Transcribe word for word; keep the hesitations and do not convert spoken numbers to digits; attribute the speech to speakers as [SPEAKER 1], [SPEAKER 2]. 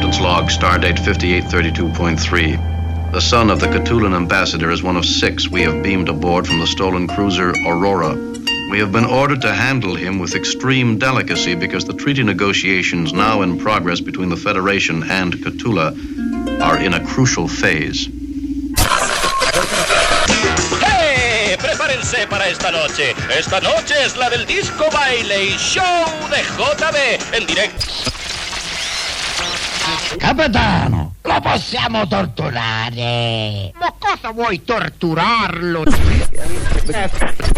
[SPEAKER 1] Intelligence log, stardate fifty-eight thirty-two point three. The son of the Catulan ambassador is one of six we have beamed aboard from the stolen cruiser Aurora. We have been ordered to handle him with extreme delicacy because the treaty negotiations now in progress between the Federation and Cthulhu are in a crucial phase.
[SPEAKER 2] ¡Hey! Prepárense para esta noche. Esta noche es la del disco baile y show de J B en directo.
[SPEAKER 3] Capitano, lo possiamo torturare.
[SPEAKER 4] Ma cosa vuoi torturarlo?